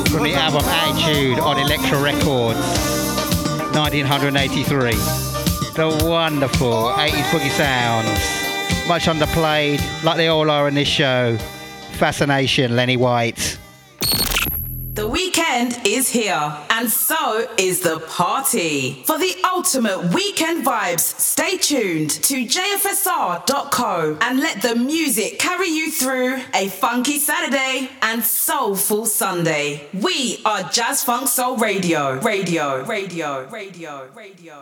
from the album Attitude on Elektra Records, 1983. The wonderful 80s boogie sounds, much underplayed, like they all are in this show. Fascination, Lenny White. The weekend is here, and so is the party. For the ultimate weekend vibes, stay tuned to jfsr.co and let the music carry you through a funky Saturday and soulful Sunday. We are Jazz Funk Soul Radio. Radio.